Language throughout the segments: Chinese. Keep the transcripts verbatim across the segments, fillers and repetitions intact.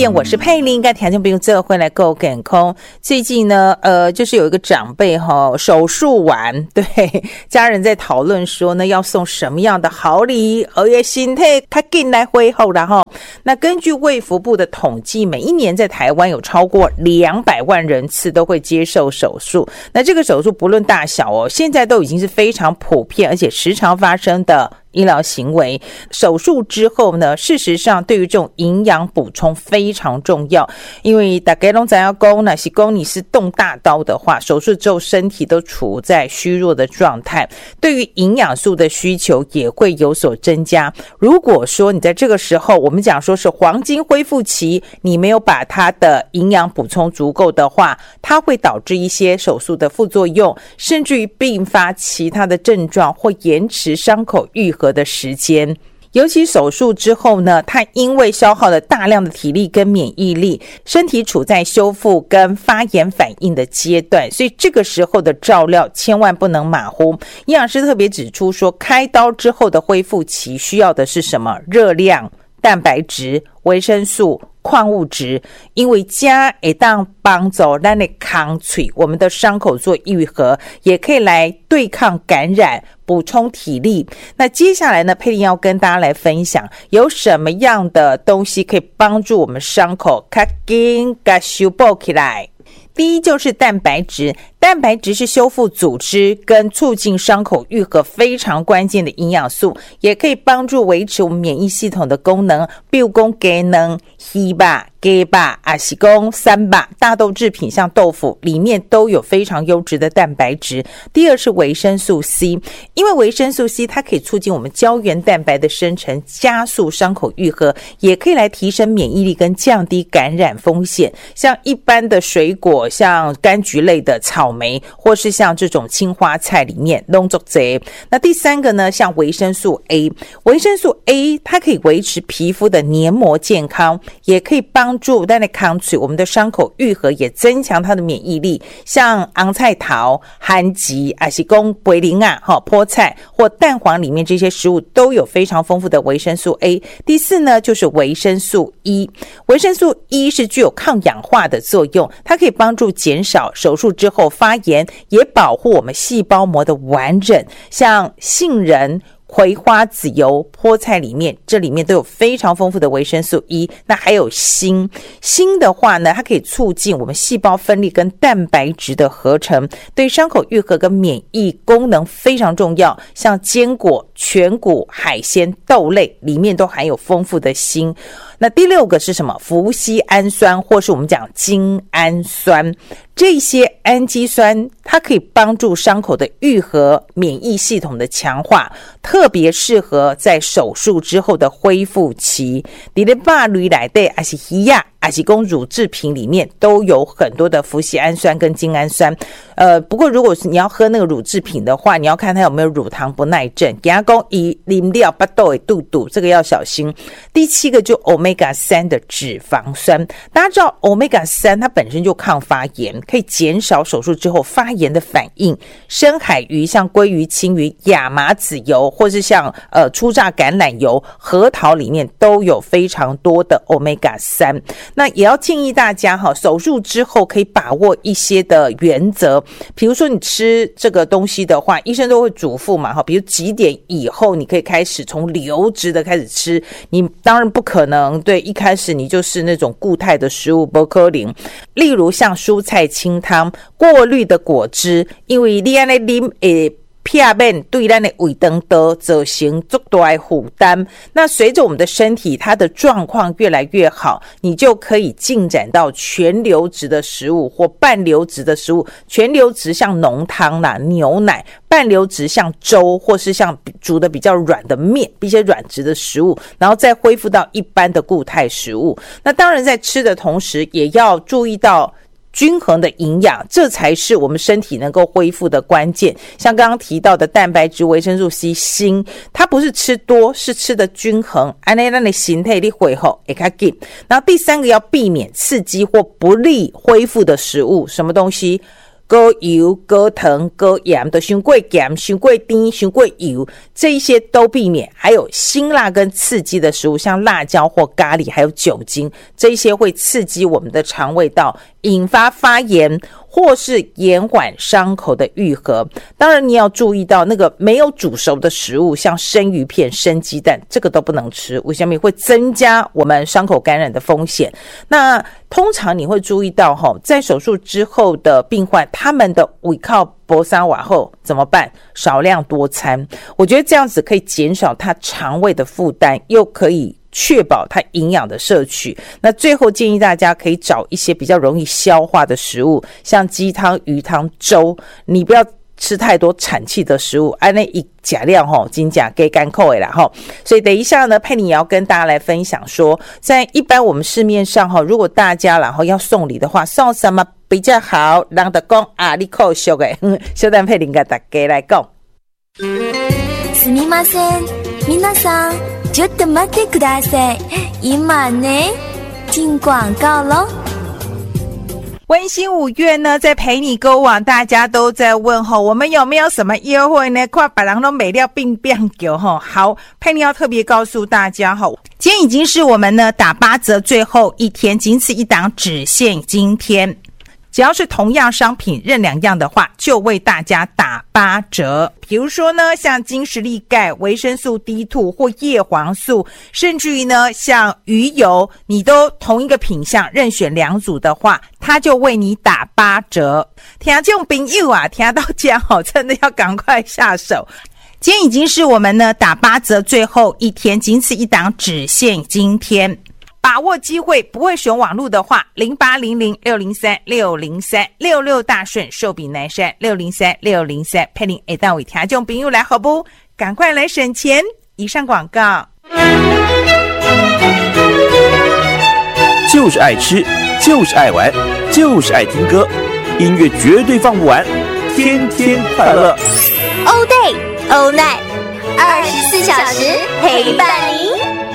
见，我是佩玲，跟听众朋友这回来够健康。最近呢，呃，就是有一个长辈哈、哦，手术完，对家人在讨论说呢，要送什么样的好礼，而且心态他进来恢复，然后那根据卫福部的统计，每一年在台湾有超过两百万人次都会接受手术。那这个手术不论大小哦，现在都已经是非常普遍，而且时常发生的医疗行为。手术之后呢，事实上对于这种营养补充非常重要，因为大家都知道说，那是说你是动大刀的话，手术之后身体都处在虚弱的状态，对于营养素的需求也会有所增加。如果说你在这个时候，我们讲说是黄金恢复期，你没有把它的营养补充足够的话，它会导致一些手术的副作用，甚至于并发其他的症状，或延迟伤口愈合的时间。尤其手术之后呢，它因为消耗了大量的体力跟免疫力，身体处在修复跟发炎反应的阶段，所以这个时候的照料千万不能马虎。营养师特别指出说，开刀之后的恢复期需要的是什么？热量、蛋白质、维生素、矿物质，因为加会当帮助我们的康脆，我们的伤口做愈合，也可以来对抗感染，补充体力。那接下来呢，佩玲要跟大家来分享有什么样的东西可以帮助我们伤口较紧甲修补起来。第一就是蛋白质，蛋白质是修复组织跟促进伤口愈合非常关键的营养素，也可以帮助维持我们免疫系统的功能，比如说鸡卵、鱼吧、鸡吧，还是说三吧，大豆制品像豆腐里面都有非常优质的蛋白质。第二是维生素 C， 因为维生素 C 它可以促进我们胶原蛋白的生成，加速伤口愈合，也可以来提升免疫力跟降低感染风险。像一般的水果，像柑橘类的草莓，或是像这种青花菜里面都做这。那第三个呢，像维生素 A， 维生素 A 它可以维持皮肤的黏膜健康，也可以帮助在抗脆我们的伤口愈合，也增强它的免疫力。像昂菜桃、番薯，还是说贝林啊、菠菜或蛋黄里面这些食物都有非常丰富的维生素 A。第四呢，就是维生素 E， 维生素 E 是具有抗氧化的作用，它可以帮助减少手术之后发炎，也保护我们细胞膜的完整。像杏仁、葵花籽油、菠菜里面，这里面都有非常丰富的维生素 E。 那还有锌，锌的话呢，它可以促进我们细胞分裂跟蛋白质的合成，对伤口愈合跟免疫功能非常重要。像坚果、全谷、海鲜、豆类里面都含有丰富的锌。那第六个是什么？脯酰氨酸，或是我们讲精氨酸，这些氨基酸它可以帮助伤口的愈合、免疫系统的强化，特别适合在手术之后的恢复期。你的肉类内底还是鱼啊，还是说乳制品里面都有很多的脯酰氨酸跟精氨酸。呃，不过如果是你要喝那个乳制品的话，你要看它有没有乳糖不耐症，给他说以啉了巴肚的肚肚，这个要小心。第七个就 欧米伽三 的脂肪酸，大家知道 欧米伽三 它本身就抗发炎，可以减少手术之后发炎的反应。深海鱼像鲑鱼、青鱼、亚麻籽油，或是像呃初榨橄榄油、核桃里面都有非常多的 欧米伽三。那也要建议大家哈，手术之后可以把握一些的原则，比如说你吃这个东西的话，医生都会嘱咐嘛，比如几点以后你可以开始从流质的开始吃，你当然不可能对一开始你就是那种固态的食物，不可能。例如像蔬菜清汤、过滤的果汁，因为你这样喝会片面对咱的胃肠道造成足大的负担。那随着我们的身体它的状况越来越好，你就可以进展到全流质的食物或半流质的食物。全流质像浓汤啦、牛奶，半流质像粥或是像煮的比较软的面，一些软质的食物，然后再恢复到一般的固态食物。那当然在吃的同时也要注意到均衡的营养，这才是我们身体能够恢复的关键。像刚刚提到的蛋白质、维生素 C、锌，它不是吃多，是吃的均衡，这样让你身体的恢复会较紧。然后第三个要避免刺激或不利恢复的食物，什么东西？ 高油、高糖、高盐的，伤过咸、伤过甜、伤过油，这一些都避免。还有辛辣跟刺激的食物，像辣椒或咖喱，还有酒精，这一些会刺激我们的肠胃道，引发发炎，或是延缓伤口的愈合。当然你要注意到那个没有煮熟的食物，像生鱼片、生鸡蛋，这个都不能吃，为什么？会增加我们伤口感染的风险。那通常你会注意到在手术之后的病患，他们的胃靠搏杀完后怎么办？少量多餐，我觉得这样子可以减少他肠胃的负担，又可以确保它营养的摄取。那最后建议大家可以找一些比较容易消化的食物，像鸡汤、鱼汤、粥，你不要吃太多产气的食物，按那一假量吼，真假给干扣诶啦吼。所以等一下呢，佩妮也要跟大家来分享说，在一般我们市面上哈，如果大家然后要送礼的话，送什么比较好？人家讲啊，你扣俗诶，小等佩妮跟大家来讲。 すみません、皆さん。ちょっと待ってください。今ね，进广告咯。 温馨五月呢，在陪你购网，大家都在问候我们有没有什么优惠呢？快把人都美料并变给吼。好，佩妮要特别告诉大家吼，今天已经是我们呢打八折最后一天，仅此一档，只限今天。只要是同样商品任两样的话，就为大家打八折。比如说呢，像金石力钙、维生素 D 二 或叶黄素，甚至于呢像鱼油，你都同一个品项任选两组的话，它就为你打八折。听这种朋友啊，听到这样哦，真的要赶快下手。今天已经是我们呢打八折最后一天，仅此一档，只限今天。把握机会，不会使用网络的话，零八零零六零三六零三六六大顺寿比南山六零三六零三佩林一单位听众朋友来好不？赶快来省钱！以上广告。 就是爱吃，就是爱玩，就是爱听歌，音乐绝对放不完，天天快乐。 All day, all night， 二十四小时陪伴您。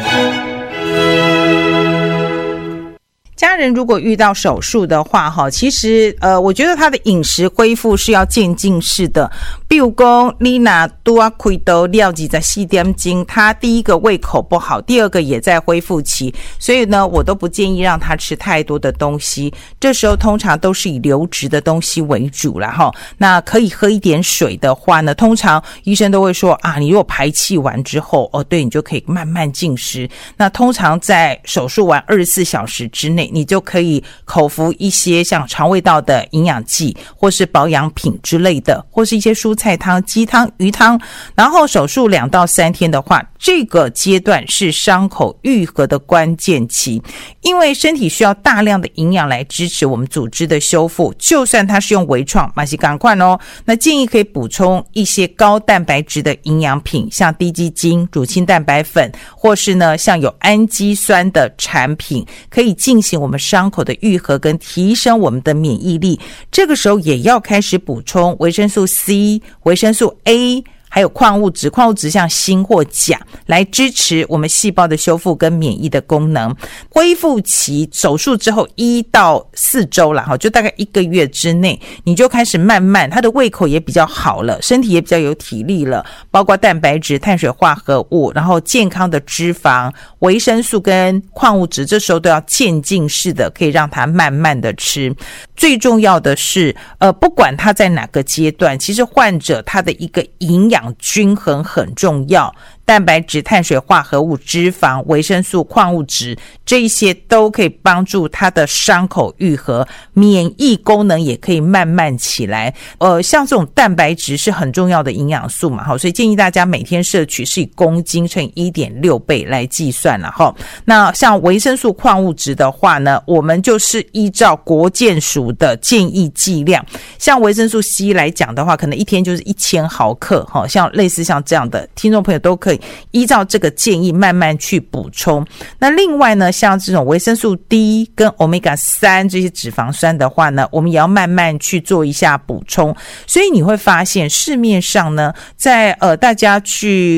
家人如果遇到手术的话哈，其实呃我觉得他的饮食恢复是要渐进式的。比如说你拿拄啊开刀了几在四点钟，他第一个胃口不好，第二个也在恢复期，所以呢我都不建议让他吃太多的东西。这时候通常都是以流质的东西为主啦齁。那可以喝一点水的话呢，通常医生都会说啊，你如果排气完之后哦，对，你就可以慢慢进食。那通常在手术完二十四小时之内，你就可以口服一些像肠胃道的营养剂或是保养品之类的，或是一些蔬菜汤、鸡汤、鱼汤。然后手术两到三天的话，这个阶段是伤口愈合的关键期，因为身体需要大量的营养来支持我们组织的修复，就算它是用微创也是赶快哦。那建议可以补充一些高蛋白质的营养品，像低基精、乳清蛋白粉，或是呢像有氨基酸的产品，可以进行我们伤口的愈合跟提升我们的免疫力。这个时候也要开始补充维生素 C、维生素 A，还有矿物质，矿物质像锌或钾，来支持我们细胞的修复跟免疫的功能。恢复期手术之后一到四周啦，就大概一个月之内，你就开始慢慢，他的胃口也比较好了，身体也比较有体力了，包括蛋白质、碳水化合物，然后健康的脂肪、维生素跟矿物质，这时候都要渐进式的，可以让他慢慢的吃。最重要的是呃，不管他在哪个阶段，其实患者他的一个营养均衡很重要，蛋白质、碳水化合物、脂肪、维生素、矿物质，这一些都可以帮助他的伤口愈合，免疫功能也可以慢慢起来。呃，像这种蛋白质是很重要的营养素嘛，所以建议大家每天摄取是以公斤乘以 一点六 倍来计算了齁。那像维生素、矿物质的话呢，我们就是依照国健署的建议剂量，像维生素 C 来讲的话，可能一天就是一千毫克齁，像类似像这样的听众朋友都可以依照这个建议慢慢去补充。那另外呢，像这种维生素 D 跟 欧米伽三 这些脂肪酸的话呢，我们也要慢慢去做一下补充。所以你会发现市面上呢，在呃大家去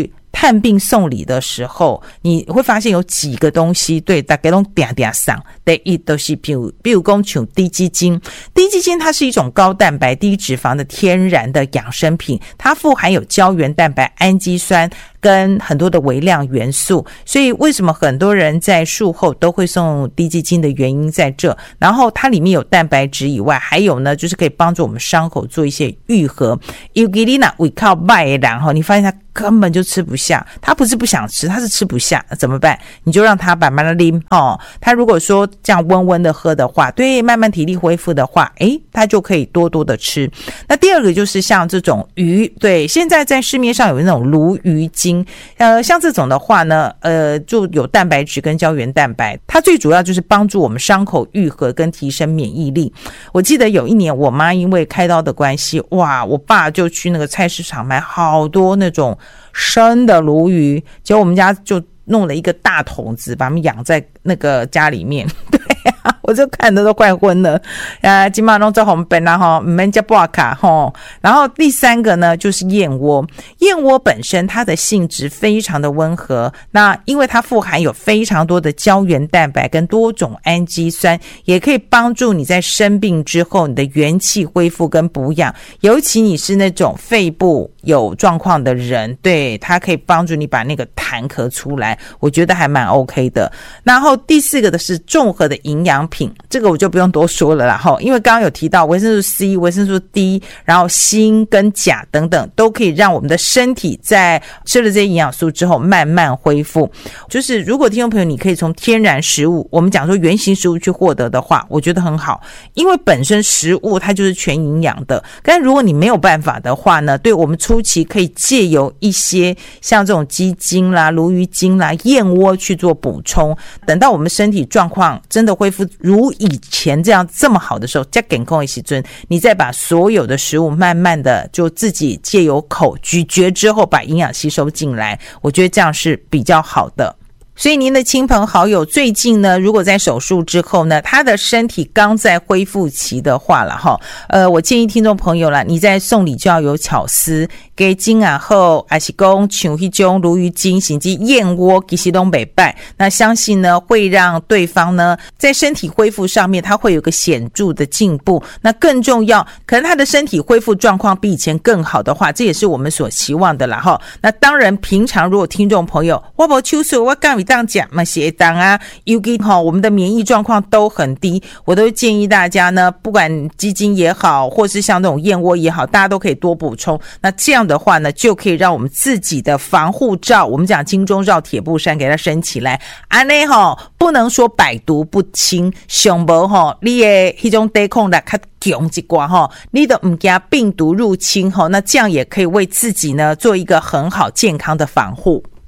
看病送礼的时候，你会发现有几个东西对大家都点点上。第一都是比如比如说像低基金，低基金它是一种高蛋白低脂肪的天然的养生品，它富含有胶原蛋白、氨基酸跟很多的微量元素，所以为什么很多人在术后都会送低基金的原因在这。然后它里面有蛋白质以外，还有呢就是可以帮助我们伤口做一些愈合。尤其你那胃靠坏的人齁，你发现他根本就吃不下，他不是不想吃，他是吃不下，怎么办？你就让他慢慢的拎哦。他如果说这样温温的喝的话，对，慢慢体力恢复的话，诶，他就可以多多的吃。那第二个就是像这种鱼，对，现在在市面上有那种鲈鱼精，呃，像这种的话呢，呃，就有蛋白质跟胶原蛋白，它最主要就是帮助我们伤口愈合跟提升免疫力。我记得有一年我妈因为开刀的关系，哇，我爸就去那个菜市场买好多那种生的鲈鱼，结果我们家就弄了一个大桶子，把它们养在那个家里面。对啊，我就看得都快昏了。呃，今晚弄这红本啦哈，没加布卡哈。然后第三个呢，就是燕窝。燕窝本身它的性质非常的温和，那因为它富含有非常多的胶原蛋白跟多种氨基酸，也可以帮助你在生病之后你的元气恢复跟补养。尤其你是那种肺部有状况的人，对，它可以帮助你把那个痰咳出来，我觉得还蛮 OK 的。然后第四个的是综合的营养品，这个我就不用多说了啦，因为刚刚有提到维生素 C、维生素 D， 然后锌跟钾等等，都可以让我们的身体在吃了这些营养素之后慢慢恢复。就是如果听众朋友你可以从天然食物，我们讲说原型食物去获得的话，我觉得很好，因为本身食物它就是全营养的。但如果你没有办法的话呢，对我们初期可以借由一些像这种鸡精啦、鲈鱼精啦、燕窝去做补充，等到我们身体状况真的恢复如以前这样这么好的时候，再健康的时候，你再把所有的食物慢慢的就自己借由口咀嚼之后把营养吸收进来，我觉得这样是比较好的。所以您的亲朋好友最近呢，如果在手术之后呢，他的身体刚在恢复期的话了哈，呃，我建议听众朋友啦，你在送礼就要有巧思，给金啊后还是讲像那种鲈鱼精甚至燕窝其实都不错，那相信呢会让对方呢在身体恢复上面他会有个显著的进步。那更重要，可能他的身体恢复状况比以前更好的话，这也是我们所期望的啦哈。那当然平常如果听众朋友我没手术我干这样讲嘛，血糖啊，尤其哈，我们的免疫状况都很低，我都建议大家呢，不管鸡精也好，或是像那种燕窝也好，大家都可以多补充。那这样的话呢，就可以让我们自己的防护罩，我们讲金钟罩铁布衫给它升起来。安内哈，不能说百毒不侵，上无哈，你的那种抵抗力较强一寡哈，你都唔惊病毒入侵哈，那这样也可以为自己呢做一个很好健康的防护。